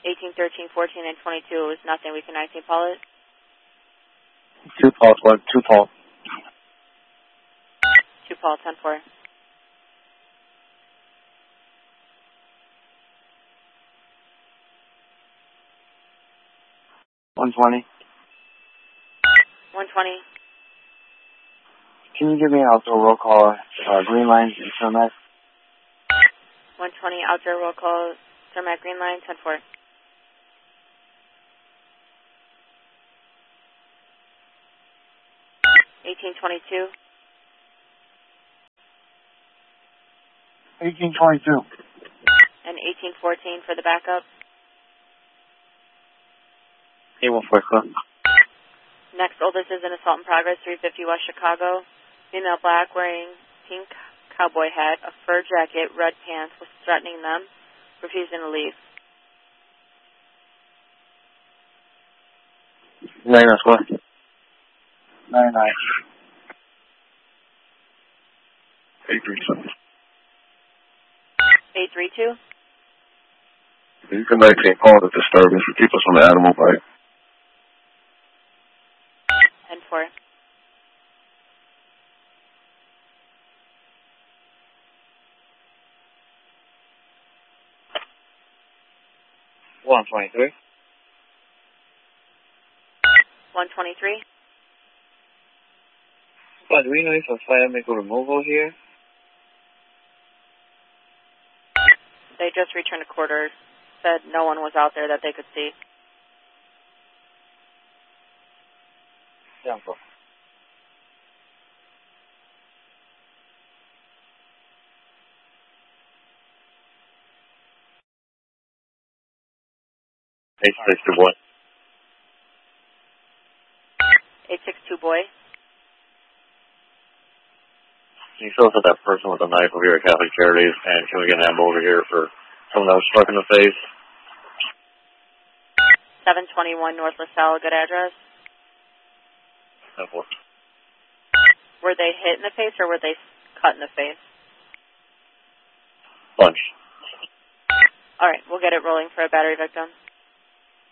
18, 13, 14, and 22. It was nothing. We can 19 Paul it. 2 Paul, squad. 2 Paul. 2 Paul, 10-4. $120. 120. Can you give me an outdoor roll call, green line, and Cermak? 120, outdoor roll call, Cermak green line, 10-4. 1822. 1822. And 1814 for the backup. 814. Next oldest is an assault in progress, 350 West Chicago. Female black wearing pink cowboy hat, a fur jacket, red pants, was threatening them, refusing to leave. 99 squad. 99. 832. 832. You can 19 call the disturbance to keep us on the animal bite. And 4. $123. 123. But do we know if a fire medical removal here? They just returned to quarters. Said no one was out there that they could see. Yeah, bro. $862. 862 boy. Can you show us that person with a knife over here at Catholic Charities, and can we get an ammo over here for someone that was struck in the face? 721 North LaSalle, good address. 10-4. Were they hit in the face or were they cut in the face? Bunch. All right, we'll get it rolling for a battery victim.